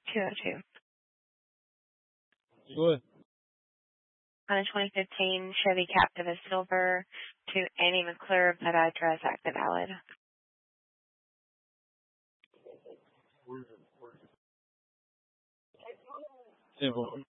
202. Go ahead. On a 2015 Chevy Captiva Silver to Annie McClure, that address active valid. Simple.